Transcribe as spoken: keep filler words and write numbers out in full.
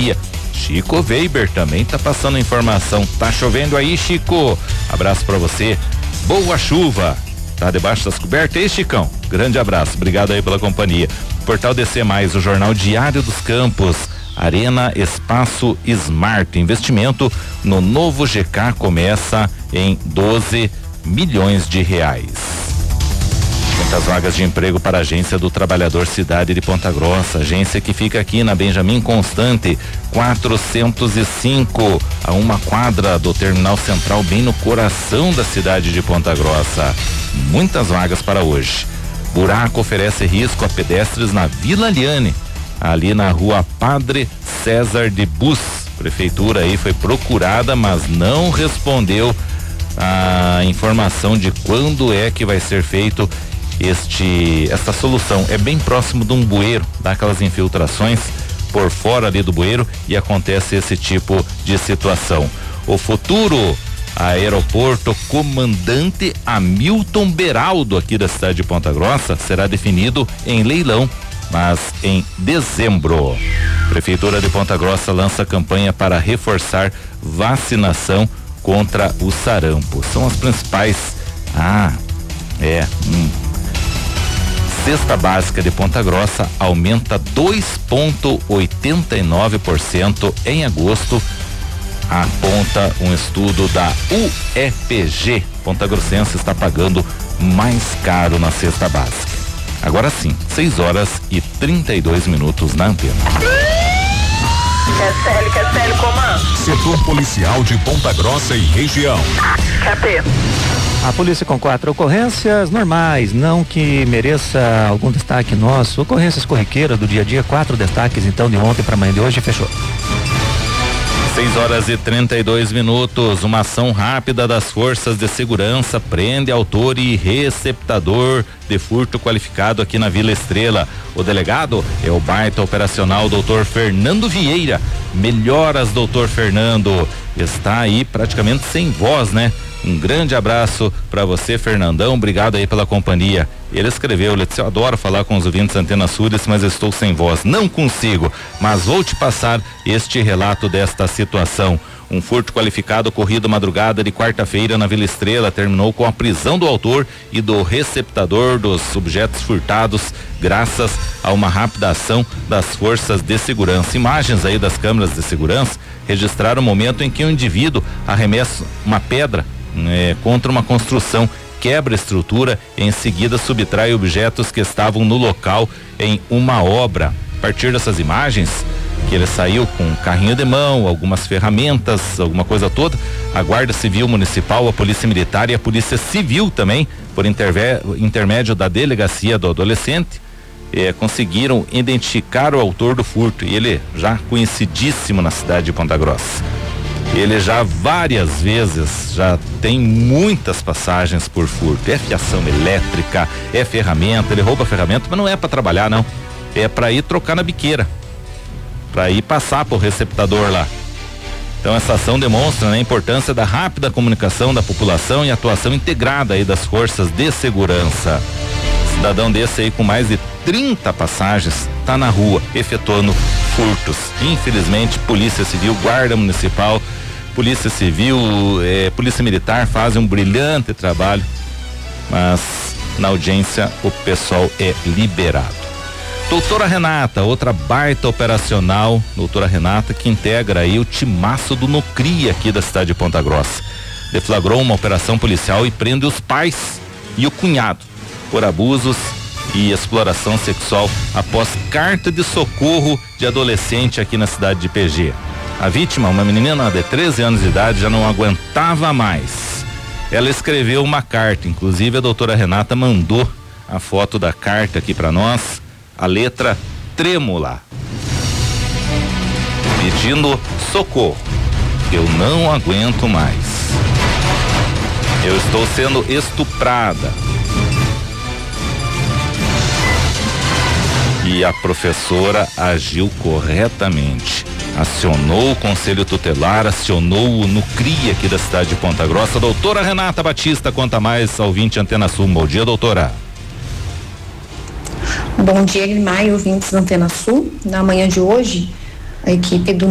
companhia. Chico Weber também tá passando informação. Tá chovendo aí, Chico? Abraço pra você. Boa chuva. Tá debaixo das cobertas aí, Chicão? Grande abraço. Obrigado aí pela companhia. Portal D C Mais, o Jornal Diário dos Campos. Arena Espaço Smart. Investimento no novo G K começa em doze milhões de reais. Muitas vagas de emprego para a Agência do Trabalhador Cidade de Ponta Grossa, agência que fica aqui na Benjamin Constante quatrocentos e cinco, a uma quadra do Terminal Central, bem no coração da cidade de Ponta Grossa. Muitas vagas para hoje. Buraco oferece risco a pedestres na Vila Liane, ali na Rua Padre César de Bus. Prefeitura aí foi procurada, mas não respondeu a informação de quando é que vai ser feito este esta solução. É bem próximo de um bueiro, dá aquelas infiltrações por fora ali do bueiro e acontece esse tipo de situação. O futuro aeroporto Comandante Hamilton Beraldo aqui da cidade de Ponta Grossa será definido em leilão, mas em dezembro. Prefeitura de Ponta Grossa lança campanha para reforçar vacinação contra o sarampo. São as principais. Ah, é. Hum. Cesta básica de Ponta Grossa aumenta dois vírgula oitenta e nove por cento em agosto, aponta um estudo da U F P G. Ponta Grossense está pagando mais caro na cesta básica. Agora sim, seis horas e trinta e dois minutos na Antena. Cassele, Cassele, comando. Setor policial de Ponta Grossa e região. Cadê? A polícia com quatro ocorrências normais, não que mereça algum destaque nosso. Ocorrências corriqueiras do dia a dia, quatro destaques então de ontem para amanhã de hoje, fechou. seis horas e trinta e dois minutos. Uma ação rápida das forças de segurança prende autor e receptador de furto qualificado aqui na Vila Estrela. O delegado é o baita operacional doutor Fernando Vieira. Melhoras, doutor Fernando. Está aí praticamente sem voz, né? Um grande abraço para você, Fernandão. Obrigado aí pela companhia. Ele escreveu, ele disse: eu adoro falar com os ouvintes Antena Sures, mas estou sem voz. Não consigo, mas vou te passar este relato desta situação. Um furto qualificado ocorrido madrugada de quarta-feira na Vila Estrela terminou com a prisão do autor e do receptador dos objetos furtados, graças a uma rápida ação das forças de segurança. Imagens aí das câmeras de segurança registraram o momento em que um indivíduo arremessa uma pedra É, contra uma construção, quebra a estrutura e em seguida subtrai objetos que estavam no local em uma obra. A partir dessas imagens, que ele saiu com um carrinho de mão, algumas ferramentas, alguma coisa toda, a Guarda Civil Municipal, a Polícia Militar e a Polícia Civil também, por intervé- intermédio da delegacia do adolescente, eh, conseguiram identificar o autor do furto, e ele já conhecidíssimo na cidade de Ponta Grossa. Ele já várias vezes já tem muitas passagens por furto. É fiação elétrica, é ferramenta, ele rouba ferramenta, mas não é para trabalhar não. É para ir trocar na biqueira, para ir passar pro receptador lá. Então essa ação demonstra, né, a importância da rápida comunicação da população e atuação integrada aí das forças de segurança. Cidadão desse aí com mais de trinta passagens tá na rua efetuando furtos. Infelizmente, Polícia Civil, Guarda Municipal, Polícia Civil, eh, Polícia Militar fazem um brilhante trabalho, mas na audiência o pessoal é liberado. Doutora Renata, outra baita operacional, doutora Renata, que integra aí o timaço do Nucria aqui da cidade de Ponta Grossa. Deflagrou uma operação policial e prende os pais e o cunhado por abusos e exploração sexual após carta de socorro de adolescente aqui na cidade de P G. A vítima, uma menina de treze anos de idade, já não aguentava mais. Ela escreveu uma carta, inclusive a doutora Renata mandou a foto da carta aqui para nós, a letra trêmula, pedindo socorro. Eu não aguento mais. Eu estou sendo estuprada. E a professora agiu corretamente. Acionou o Conselho Tutelar, acionou o Nucria aqui da cidade de Ponta Grossa. Doutora Renata Batista, conta mais ao ouvinte Antena Sul. Bom dia, doutora. Bom dia, Guilmar e ouvintes da Antena Sul. Na manhã de hoje, a equipe do